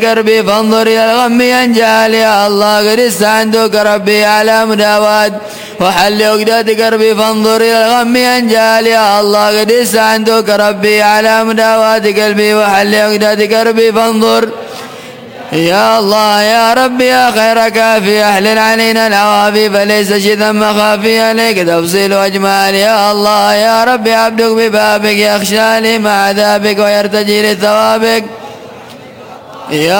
كربي فانظر إلى الغم ينجال يا الله قد استعنتك ربي على مداوات وحل عقدة كربي فانظر إلى الغم ينجال يا الله قد استعنتك ربي على مداوات قلبي وحل عقدة كربي فانظر يا الله يا ربي يا خير كافي أحلل علينا العوافي فليس شذا مخافي عليك تفصيل أجمال يا الله يا ربي عبدك ببابك يخشى لي مع عذابك ويرتجي لثوابك يا